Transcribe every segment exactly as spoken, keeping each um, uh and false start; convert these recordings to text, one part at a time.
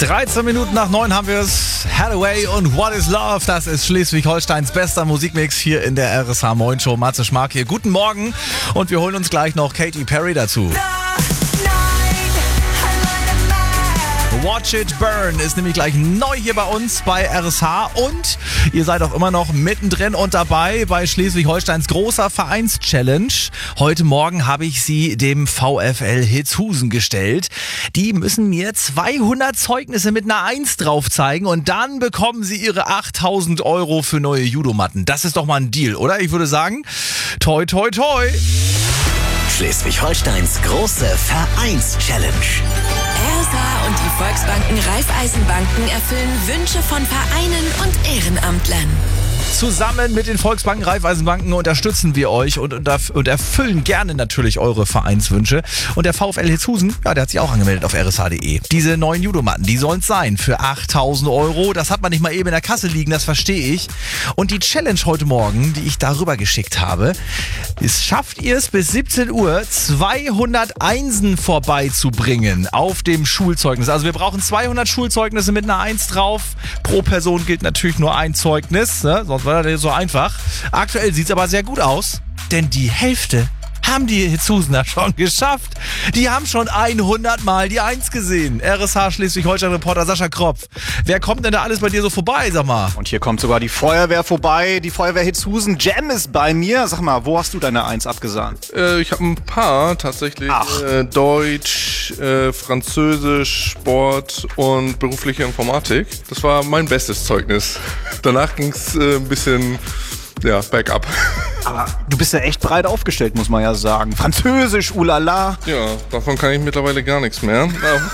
dreizehn Minuten nach neun haben wir es. Hathaway und What is Love? Das ist Schleswig-Holsteins bester Musikmix hier in der R S H Moin Show. Matze Schmark hier. Guten Morgen. Und wir holen uns gleich noch Katy Perry dazu. Watch It Burn ist nämlich gleich neu hier bei uns bei R S H und ihr seid auch immer noch mittendrin und dabei bei Schleswig-Holsteins großer Vereins-Challenge. Heute Morgen habe ich sie dem VfL Hitzhusen gestellt. Die müssen mir zweihundert Zeugnisse mit einer eins drauf zeigen und dann bekommen sie ihre achttausend Euro für neue Judomatten. Das ist doch mal ein Deal, oder? Ich würde sagen, toi toi toi. Schleswig-Holsteins große Vereins-Challenge. R S H und die Volksbanken Raiffeisenbanken erfüllen Wünsche von Vereinen und Ehrenamtlern. Zusammen mit den Volksbanken Raiffeisenbanken unterstützen wir euch und, und, und erfüllen gerne natürlich eure Vereinswünsche. Und der VfL Hitzhusen, ja, der hat sich auch angemeldet auf r s h punkt d e. Diese neuen Judomatten, die sollen es sein für achttausend Euro. Das hat man nicht mal eben in der Kasse liegen, das verstehe ich. Und die Challenge heute Morgen, die ich darüber geschickt habe, ist, schafft ihr es bis siebzehn Uhr zweihundert Einsen vorbeizubringen auf dem Schulzeugnis. Also wir brauchen zweihundert Schulzeugnisse mit einer eins drauf. Pro Person gilt natürlich nur ein Zeugnis, ne? Sonst war das so einfach. Aktuell sieht es aber sehr gut aus, denn die Hälfte haben die Hitzhusener schon geschafft. Die haben schon hundert Mal die eins gesehen. R S H Schleswig-Holstein-Reporter Sascha Kropf. Wer kommt denn da alles bei dir so vorbei, sag mal? Und hier kommt sogar die Feuerwehr vorbei. Die Feuerwehr Hitzhusen. Jam ist bei mir. Sag mal, wo hast du deine eins abgesahnt? Äh, ich habe ein paar tatsächlich. Äh, Deutsch, äh, Französisch, Sport und berufliche Informatik. Das war mein bestes Zeugnis. Danach ging es äh, ein bisschen... Ja, bergab. Aber du bist ja echt breit aufgestellt, muss man ja sagen. Französisch, ulala. Ja, davon kann ich mittlerweile gar nichts mehr.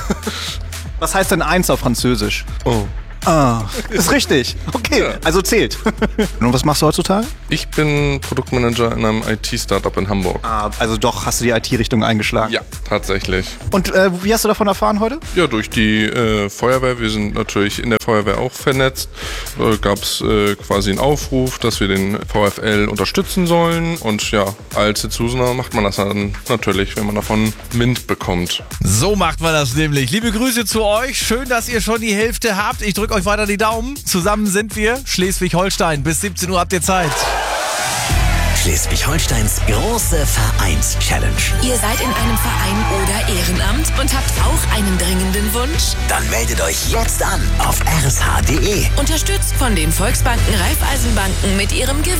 Was heißt denn eins auf Französisch? Oh. Ah, ist richtig. Okay, ja. Also zählt. Und was machst du heutzutage? Ich bin Produktmanager in einem I T-Startup in Hamburg. Ah, also doch hast du die I T-Richtung eingeschlagen? Ja, tatsächlich. Und äh, wie hast du davon erfahren heute? Ja, durch die äh, Feuerwehr. Wir sind natürlich in der Feuerwehr auch vernetzt. Da gab es äh, quasi einen Aufruf, dass wir den VfL unterstützen sollen. Und ja, als Hitzhusener macht man das dann natürlich, wenn man davon Wind bekommt. So macht man das nämlich. Liebe Grüße zu euch. Schön, dass ihr schon die Hälfte habt. Ich drücke euch weiter die Daumen. Zusammen sind wir Schleswig-Holstein. Bis siebzehn Uhr habt ihr Zeit. Schleswig-Holsteins große Vereins-Challenge. Ihr seid in einem Verein oder Ehrenamt und habt auch einen dringenden Wunsch? Dann meldet euch jetzt an auf r s h punkt d e. Unterstützt von den Volksbanken Raiffeisenbanken mit ihrem Gewinn.